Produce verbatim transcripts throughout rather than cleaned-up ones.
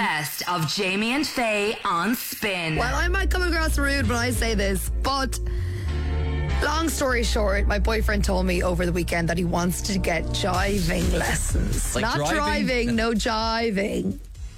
best of Jamie and Faye on Spin. Well, I might come across rude when I say this, but long story short, my boyfriend told me over the weekend that he wants to get jiving lessons. Like Not driving? driving, no jiving.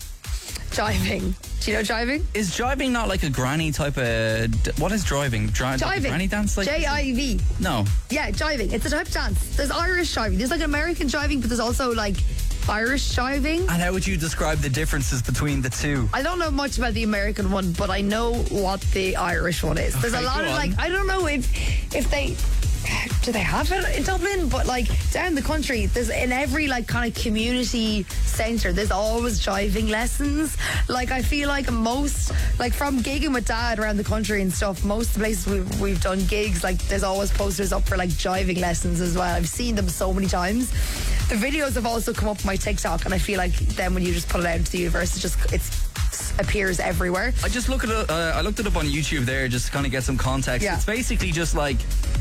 Jiving. Do you know jiving? Is jiving not like a granny type of... What is driving? Dri- like a Jiving. granny dance? Like J I V. No. Yeah, jiving. It's a type of dance. There's Irish jiving. There's like American jiving, but there's also like Irish jiving. And how would you describe the differences between the two? I don't know much about the American one, but I know what the Irish one is. There's Okay, a lot go of on. like, I don't know if if they do they have it in Dublin, but like down the country, there's in every like kind of community centre, there's always jiving lessons. Like I feel like most, like from gigging with Dad around the country and stuff, most of the places we've, we've done gigs, like there's always posters up for like jiving lessons as well. I've seen them so many times. The videos have also come up on my TikTok, and I feel like then when you just put it out into the universe, it just it's appears everywhere. I just look at it, uh, I looked it up on YouTube there just to kind of get some context. Yeah. It's basically just like,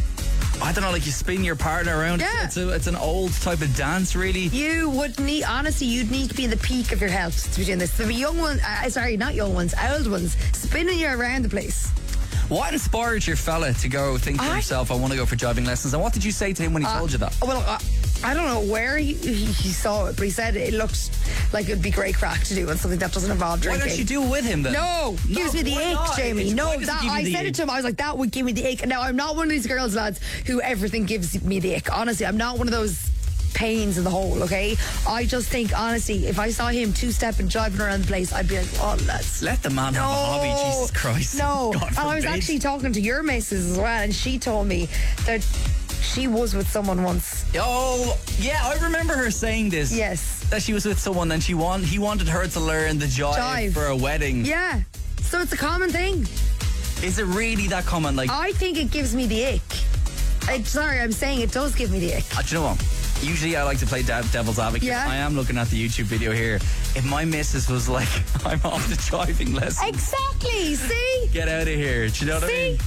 I don't know, like you spin your partner around. Yeah. It's, a, it's an old type of dance, really. You would need, honestly, you'd need to be in the peak of your health to be doing this. The young ones, uh, sorry, not young ones, old ones, spinning you around the place. What inspired your fella to go think to I- himself, I want to go for jiving lessons? And what did you say to him when he Uh, told you that? Well, uh, I don't know where he, he, he saw it, but he said it looked like it'd be great crack to do and something that doesn't involve Why drinking. don't you do it with him then? No, gives me the why ick, not? Jamie. It's- No, why does it that give you I the said ick? it to him. I was like, that would give me the ick. Now, I'm not one of these girls, lads, who everything gives me the ick. Honestly, I'm not one of those pains in the hole, okay? I just think, honestly, if I saw him two-stepping, driving around the place, I'd be like, oh, lads. Let the man have a hobby, Jesus Christ. No, God and I was forbid. actually talking to your missus as well, and she told me that she was with someone once. Oh, yeah, I remember her saying this. Yes. That she was with someone and she want, he wanted her to learn the jive, Jive. for a wedding. Yeah. So it's a common thing. Is it really that common? Like, I think it gives me the ick. I, sorry, I'm saying it does give me the ick. uh, do you know what? Usually I like to play de- devil's advocate. Yeah. I am looking at the YouTube video here. If my missus was like, I'm off the driving lesson, Exactly. See? get out of here. Do you know what I See? mean?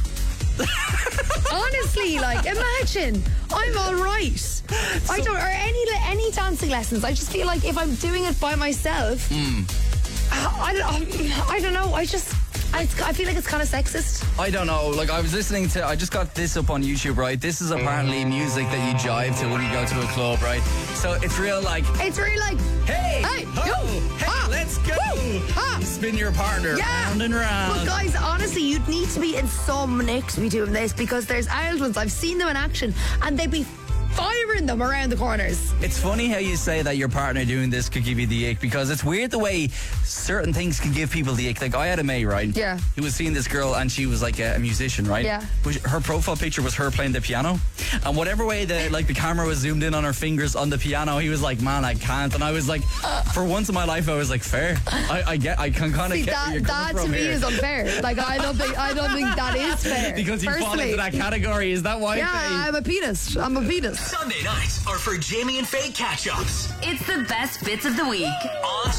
Honestly, like, imagine I'm all right. I don't, or any any dancing lessons. I just feel like if I'm doing it by myself, Hmm. I, I, don't, I don't know. I just, I, I feel like it's kind of sexist. I don't know. Like, I was listening to, I just got this up on YouTube, right? This is apparently music that you jive to when you go to a club, right? So it's real like, It's really like, hey, Hey, ho, yo, hey, ah, let's go. woo, ah. Spin your partner yeah. round and round. But guys, honestly, you'd need to be in some nick to be doing this, because there's old ones. I've seen them in action, and they'd be firing them around the corners. It's funny how you say that your partner doing this could give you the ick, because it's weird the way certain things can give people the ick. Like, I had a mate, right? Yeah. Who was seeing this girl and she was like a, a musician, right? Yeah. But her profile picture was her playing the piano, and whatever way the like the camera was zoomed in on her fingers on the piano, he was like, man, I can't. And I was like, for once in my life, I was like, fair. I, I get, I can kind of See, get where that, you're that coming to from me here. is unfair. Like, I don't think, I don't think that is fair. Because you fall personally. into that category. Is that why? Yeah, Faye? I'm a penis. I'm a penis. Sunday nights are for Jamie and Faye catch-ups It's the best bits of the week on